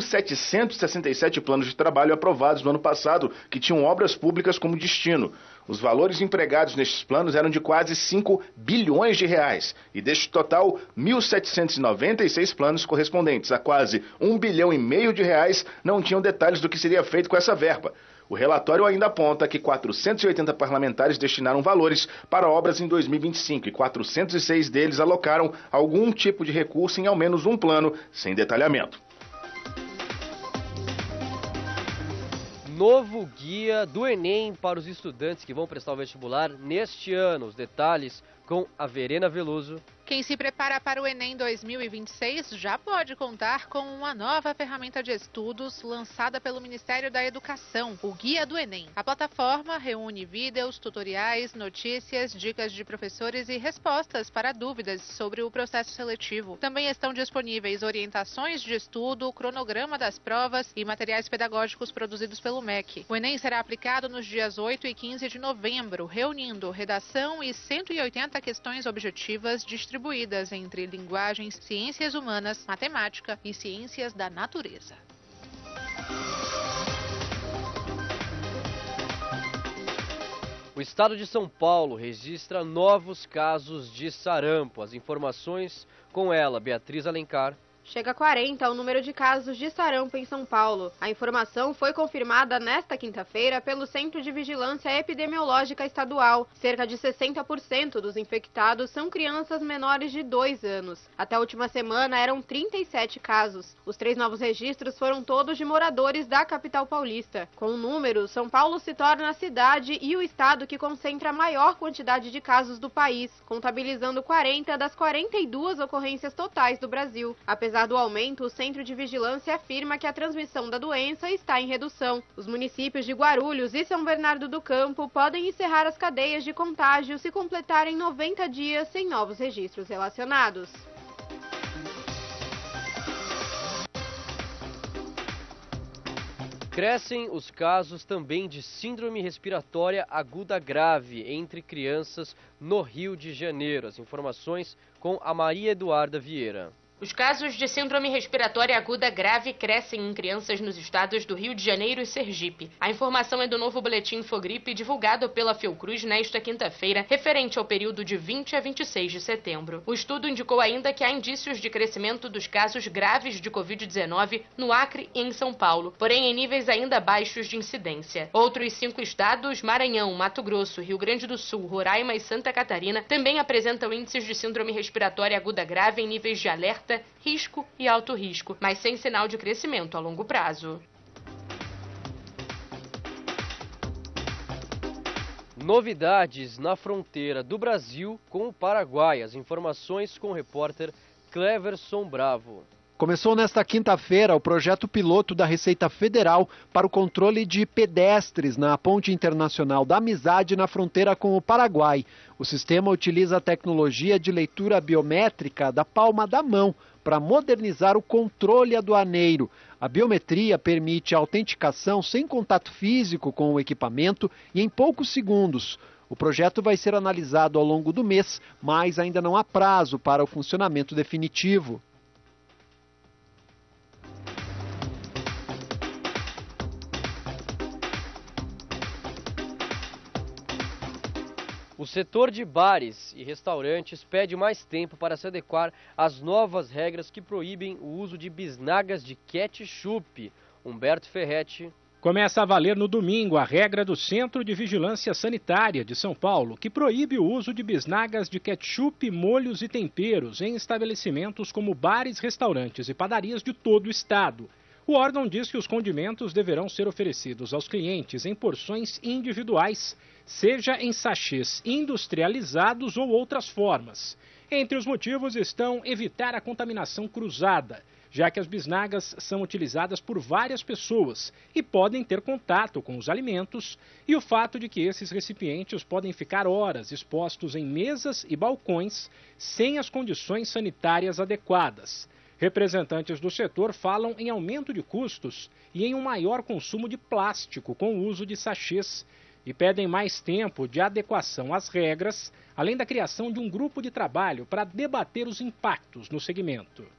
1.767 planos de trabalho aprovados no ano passado, que tinham obras públicas como destino. Os valores empregados nestes planos eram de quase 5 bilhões de reais. E deste total, 1.796 planos correspondentes a quase 1,5 bilhão de reais não tinham detalhes do que seria feito com essa verba. O relatório ainda aponta que 480 parlamentares destinaram valores para obras em 2025 e 406 deles alocaram algum tipo de recurso em ao menos um plano, sem detalhamento. Novo guia do Enem para os estudantes que vão prestar o vestibular neste ano. Os detalhes com a Verena Veloso. Quem se prepara para o Enem 2026 já pode contar com uma nova ferramenta de estudos lançada pelo Ministério da Educação, o Guia do Enem. A plataforma reúne vídeos, tutoriais, notícias, dicas de professores e respostas para dúvidas sobre o processo seletivo. Também estão disponíveis orientações de estudo, cronograma das provas e materiais pedagógicos produzidos pelo MEC. O Enem será aplicado nos dias 8 e 15 de novembro, reunindo redação e 180 questões objetivas distribuídas entre linguagens, ciências humanas, matemática e ciências da natureza. O estado de São Paulo registra novos casos de sarampo. As informações com ela, Beatriz Alencar. Chega a 40 o número de casos de sarampo em São Paulo. A informação foi confirmada nesta quinta-feira pelo Centro de Vigilância Epidemiológica Estadual. Cerca de 60% dos infectados são crianças menores de 2 anos. Até a última semana eram 37 casos. Os 3 novos registros foram todos de moradores da capital paulista. Com o número, São Paulo se torna a cidade e o estado que concentra a maior quantidade de casos do país, contabilizando 40 das 42 ocorrências totais do Brasil. Apesar do aumento, o Centro de Vigilância afirma que a transmissão da doença está em redução. Os municípios de Guarulhos e São Bernardo do Campo podem encerrar as cadeias de contágio se completarem 90 dias sem novos registros relacionados. Crescem os casos também de síndrome respiratória aguda grave entre crianças no Rio de Janeiro. As informações com a Maria Eduarda Vieira. Os casos de síndrome respiratória aguda grave crescem em crianças nos estados do Rio de Janeiro e Sergipe. A informação é do novo boletim Infogripe divulgado pela Fiocruz nesta quinta-feira, referente ao período de 20 a 26 de setembro. O estudo indicou ainda que há indícios de crescimento dos casos graves de Covid-19 no Acre e em São Paulo, porém em níveis ainda baixos de incidência. Outros 5 estados, Maranhão, Mato Grosso, Rio Grande do Sul, Roraima e Santa Catarina, também apresentam índices de síndrome respiratória aguda grave em níveis de alerta, risco e alto risco, mas sem sinal de crescimento a longo prazo. Novidades na fronteira do Brasil com o Paraguai. As informações com o repórter Cleverson Bravo. Começou nesta quinta-feira o projeto piloto da Receita Federal para o controle de pedestres na Ponte Internacional da Amizade na fronteira com o Paraguai. O sistema utiliza a tecnologia de leitura biométrica da palma da mão para modernizar o controle aduaneiro. A biometria permite a autenticação sem contato físico com o equipamento e em poucos segundos. O projeto vai ser analisado ao longo do mês, mas ainda não há prazo para o funcionamento definitivo. O setor de bares e restaurantes pede mais tempo para se adequar às novas regras que proíbem o uso de bisnagas de ketchup. Humberto Ferretti. Começa a valer no domingo a regra do Centro de Vigilância Sanitária de São Paulo, que proíbe o uso de bisnagas de ketchup, molhos e temperos em estabelecimentos como bares, restaurantes e padarias de todo o estado. O órgão diz que os condimentos deverão ser oferecidos aos clientes em porções individuais, seja em sachês industrializados ou outras formas. Entre os motivos estão evitar a contaminação cruzada, já que as bisnagas são utilizadas por várias pessoas e podem ter contato com os alimentos, e o fato de que esses recipientes podem ficar horas expostos em mesas e balcões sem as condições sanitárias adequadas. Representantes do setor falam em aumento de custos e em um maior consumo de plástico com o uso de sachês e pedem mais tempo de adequação às regras, além da criação de um grupo de trabalho para debater os impactos no segmento.